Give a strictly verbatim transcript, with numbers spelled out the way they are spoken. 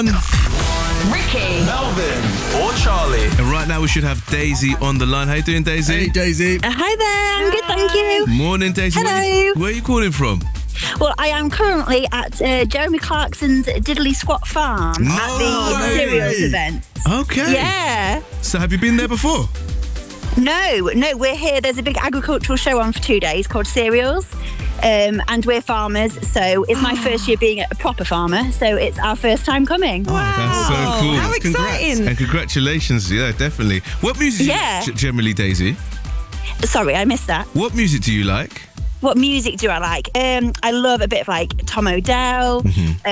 Ricky, Melvin, or Charlie. And right now we should have Daisy on the line. How you doing, Daisy? Hey, Daisy. Uh, hi there. I'm good, thank you. Morning, Daisy. Where you, Hello. where are you calling from? Well, I am currently at uh, Jeremy Clarkson's Diddley Squat Farm Oh, at the really? cereals event. Okay. Yeah. So have you been there before? No, no, we're here. There's a big agricultural show on for two days called Cereals. Um, and we're farmers, so it's my first year being a proper farmer, so it's our first time coming. Oh, that's so cool. How Congrats. exciting. And congratulations, yeah, definitely. What music Yeah. do you generally, Daisy? Sorry, I missed that. What music do you like? What music do I like? Um, I love a bit of like Tom Odell,